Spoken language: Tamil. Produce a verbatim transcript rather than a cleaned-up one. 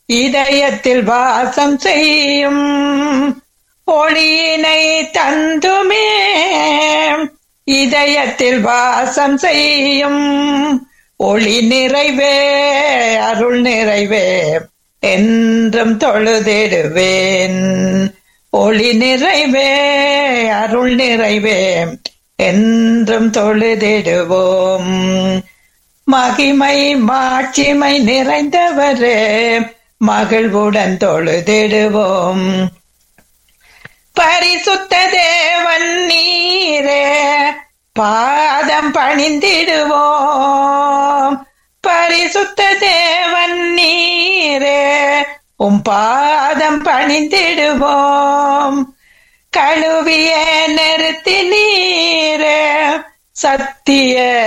இதயத்தில் வாசம் செய்யும் ஒளியினை தந்துமே. இதயத்தில் வாசம் செய்யும் ஒளி நிறைவே அருள் நிறைவே என்றும் தொழுதிடுவேன். ஒளி நிறைவே அருள் நிறைவே என்றும் தொழுதிடுவோம். மகிமை மாட்சிமை நிறைந்தவரே மகிழ்வுடன் தொழுதிடுவோம். பரிசுத்த தேவன் நீரே பாதம் பணிந்திடுவோம். பரிசுத்த தேவன் நீரே உம் பாதம் பணிந்திடுவோம். கழுவிய நிறுத்தி நீரே சத்திய